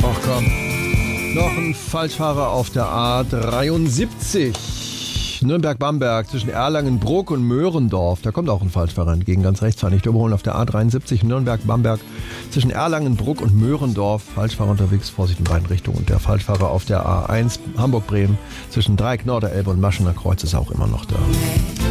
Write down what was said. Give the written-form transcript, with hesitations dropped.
Ach komm. Noch ein Falschfahrer auf der A73. Nürnberg-Bamberg zwischen Erlangen-Bruck und Möhrendorf. Da kommt auch ein Falschfahrer entgegen, ganz rechts fahren. Nicht überholen auf der A73 Nürnberg-Bamberg zwischen Erlangen-Bruck und Möhrendorf. Falschfahrer unterwegs, Vorsicht in beiden Richtungen. Und der Falschfahrer auf der A1 Hamburg-Bremen zwischen Dreieck Norderelbe und Maschener Kreuz ist auch immer noch da.